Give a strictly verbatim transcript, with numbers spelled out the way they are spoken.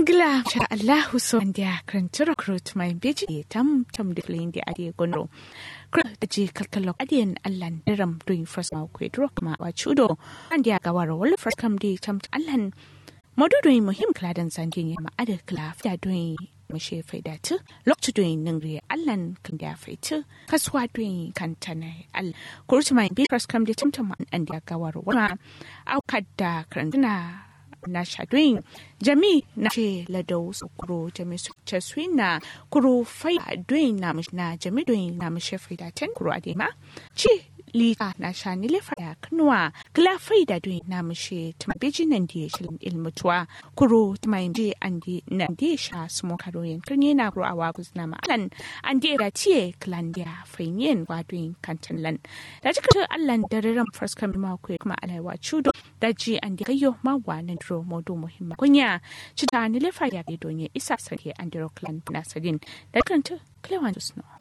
Gla sha Allahu so ndia kranturo krut mai beji tam tam de flindi adi gono. Krut ji kalkalo adien allan diram doing first mau kwedro ma wa chudo. Andia gawaro wal first kam di tam allan. Modu doing muhim kladan sanjin ma ada klaf da doing mashe faida tu loktu doing nangri allan kinda faitu kaswa doing kantana al kurut mai be first kam di tam tam andia gawaro wa au kadda krantuna na shadoin jami na ce ladau sukuro jami su caswina kuro fai doin na na jami doin na mu shefi da ten kuro adema ci lita na shani le faya kanwa kla fai da doin na mu she tambeji nan die shilin ilmutuwa kuro tmai je andi nan die sha smo karoyen kanye na kuro awa guzna ma alan andi da tie klandia fainyen wa doin kantanlan da jika allan dararam first kam ma ku kuma alaiwa chudo daji andi kayo ma wa nan dro modu muhimma kunya cita ni le faya ke donye isa sake andiro clan na sadin da kanta klewan just no